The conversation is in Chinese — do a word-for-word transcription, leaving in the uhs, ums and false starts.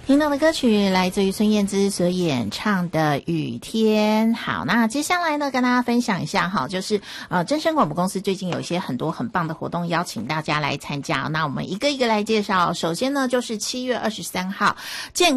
听到的歌曲来自于孙燕姿所演唱的《雨天》。好，那接下来呢，跟大家分享一下哈，就是呃，真声广播公司最近有一些很多很棒的活动，邀请大家来参加。那我们一个一个来介绍。首先呢，就是七月二十三号健